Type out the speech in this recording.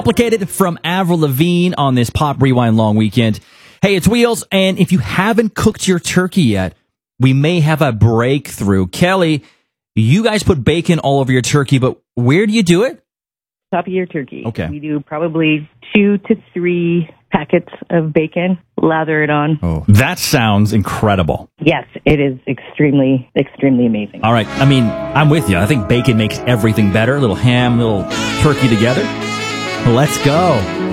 Complicated from Avril Lavigne on this Pop Rewind long weekend. Hey, it's Wheels, and if you haven't cooked your turkey yet, we may have a breakthrough. Kelly, you guys put bacon all over your turkey, but where do you do it? Top of your turkey. Okay. We do probably 2 to 3 packets of bacon, lather it on. Oh, that sounds incredible. Yes, it is extremely, extremely amazing. All right. I mean, I'm with you. I think bacon makes everything better. A little ham, little turkey together. Let's go.